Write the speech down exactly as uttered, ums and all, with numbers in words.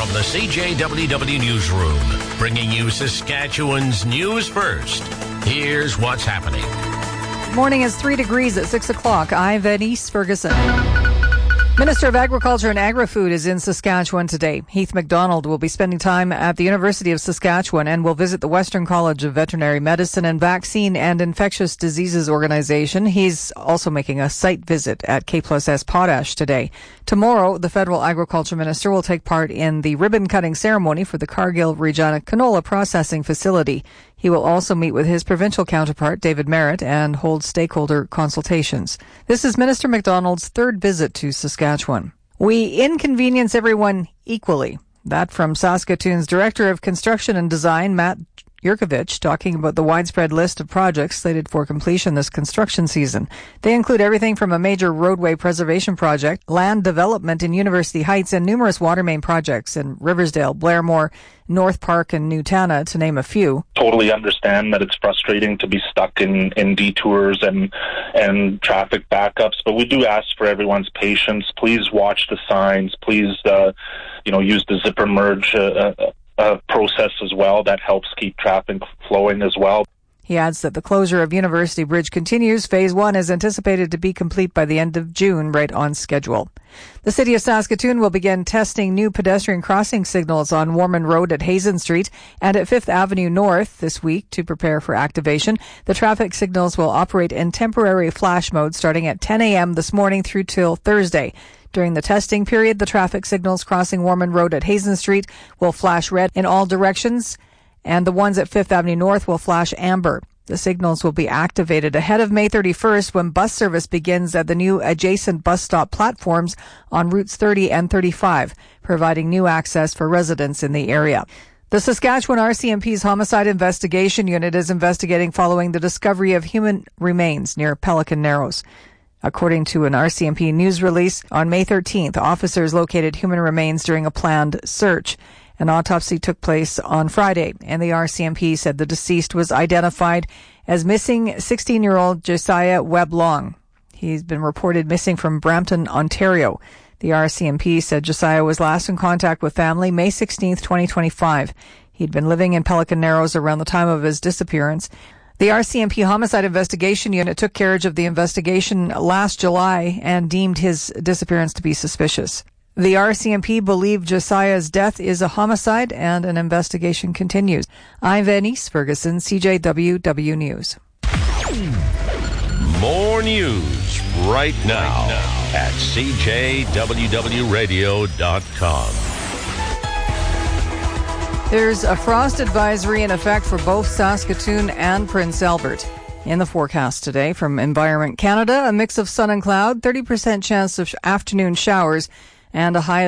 From the C J W W Newsroom, bringing you Saskatchewan's news first. Here's what's happening. Morning is three degrees at six o'clock. I'm Venice Ferguson. Minister of Agriculture and Agri-Food is in Saskatchewan today. Heath MacDonald will be spending time at the University of Saskatchewan and will visit the Western College of Veterinary Medicine and Vaccine and Infectious Diseases Organization. He's also making a site visit at K plus S Potash today. Tomorrow, the Federal Agriculture Minister will take part in the ribbon-cutting ceremony for the Cargill Regina Canola Processing Facility. He will also meet with his provincial counterpart, David Merritt, and hold stakeholder consultations. This is Minister MacDonald's third visit to Saskatchewan. We inconvenience everyone equally. That from Saskatoon's Director of Construction and Design, Matt Yurkovich, talking about the widespread list of projects slated for completion this construction season. They include everything from a major roadway preservation project, land development in University Heights, and numerous water main projects in Riversdale, Blairmore, North Park, and Newtana, to name a few. Totally understand that it's frustrating to be stuck in, in detours and and traffic backups, but we do ask for everyone's patience. Please watch the signs. Please, uh, you know, use the zipper merge uh, uh, Uh, process as well. That helps keep traffic flowing as well. He adds that the closure of University Bridge continues. Phase one is anticipated to be complete by the end of June, right on schedule. The City of Saskatoon will begin testing new pedestrian crossing signals on Warman Road at Hazen Street and at Fifth Avenue North this week to prepare for activation. The traffic signals will operate in temporary flash mode starting at ten a.m. this morning through till Thursday. During the testing period, the traffic signals crossing Warman Road at Hazen Street will flash red in all directions, and the ones at Fifth Avenue North will flash amber. The signals will be activated ahead of May thirty-first when bus service begins at the new adjacent bus stop platforms on routes thirty and thirty-five, providing new access for residents in the area. The Saskatchewan R C M P's Homicide Investigation Unit is investigating following the discovery of human remains near Pelican Narrows. According to an R C M P news release, on May thirteenth, officers located human remains during a planned search. An autopsy took place on Friday, and the R C M P said the deceased was identified as missing sixteen-year-old Josiah Webb Long. He's been reported missing from Brampton, Ontario. The R C M P said Josiah was last in contact with family May sixteenth, twenty twenty-five. He'd been living in Pelican Narrows around the time of his disappearance. The R C M P Homicide Investigation Unit took carriage of the investigation last July and deemed his disappearance to be suspicious. The R C M P believed Josiah's death is a homicide and an investigation continues. I'm Venice Ferguson, C J W W News. More news right now at C J W W radio dot com. There's a frost advisory in effect for both Saskatoon and Prince Albert. In the forecast today from Environment Canada, a mix of sun and cloud, thirty percent chance of afternoon showers, and a high